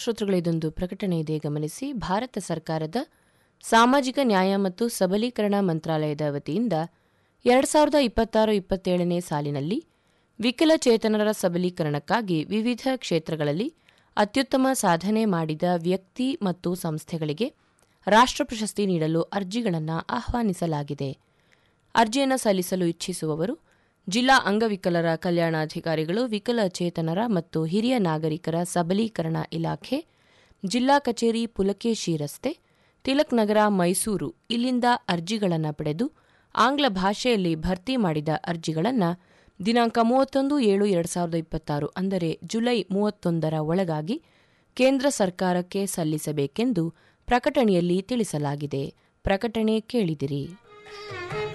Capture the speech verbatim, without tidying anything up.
ಶ್ರೋತೃಗಳಿದೊಂದು ಪ್ರಕಟಣೆ ಇದೆ, ಗಮನಿಸಿ. ಭಾರತ ಸರ್ಕಾರದ ಸಾಮಾಜಿಕ ನ್ಯಾಯ ಮತ್ತು ಸಬಲೀಕರಣ ಮಂತ್ರಾಲಯದ ವತಿಯಿಂದ ಎರಡು ಸಾವಿರದ ಇಪ್ಪತ್ತಾರು ಇಪ್ಪತ್ತೇಳನೇ ಸಾಲಿನಲ್ಲಿ ವಿಕಲಚೇತನರ ಸಬಲೀಕರಣಕ್ಕಾಗಿ ವಿವಿಧ ಕ್ಷೇತ್ರಗಳಲ್ಲಿ ಅತ್ಯುತ್ತಮ ಸಾಧನೆ ಮಾಡಿದ ವ್ಯಕ್ತಿ ಮತ್ತು ಸಂಸ್ಥೆಗಳಿಗೆ ರಾಷ್ಟ್ರ ಪ್ರಶಸ್ತಿ ನೀಡಲು ಅರ್ಜಿಗಳನ್ನು ಆಹ್ವಾನಿಸಲಾಗಿದೆ. ಅರ್ಜಿಯನ್ನು ಸಲ್ಲಿಸಲು ಇಚ್ಛಿಸುವವರು ಜಿಲ್ಲಾ ಅಂಗವಿಕಲರ ಕಲ್ಯಾಣಾಧಿಕಾರಿಗಳು, ವಿಕಲಚೇತನರ ಮತ್ತು ಹಿರಿಯ ನಾಗರಿಕರ ಸಬಲೀಕರಣ ಇಲಾಖೆ, ಜಿಲ್ಲಾ ಕಚೇರಿ, ಪುಲಕೇಶಿ ರಸ್ತೆ, ತಿಲಕ್ ನಗರ, ಮೈಸೂರು ಇಲ್ಲಿಂದ ಅರ್ಜಿಗಳನ್ನು ಪಡೆದು ಆಂಗ್ಲ ಭಾಷೆಯಲ್ಲಿ ಭರ್ತಿ ಮಾಡಿದ ಅರ್ಜಿಗಳನ್ನು ದಿನಾಂಕ ಮೂವತ್ತೊಂದು ಏಳು ಎರಡು ಸಾವಿರದ ಇಪ್ಪತ್ತಾರು ಅಂದರೆ ಜುಲೈ ಮೂವತ್ತೊಂದರ ಒಳಗಾಗಿ ಕೇಂದ್ರ ಸರ್ಕಾರಕ್ಕೆ ಸಲ್ಲಿಸಬೇಕೆಂದು ಪ್ರಕಟಣೆಯಲ್ಲಿ ತಿಳಿಸಲಾಗಿದೆ. ಪ್ರಕಟಣೆ ಕೇಳಿದಿರಿ.